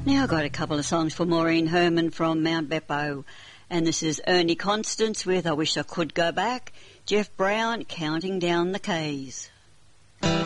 Now I've got a couple of songs for Maureen Herman from Mount Beppo. And this is Ernie Constance with I Wish I Could Go Back. Jeff Brown, Counting Down the K's.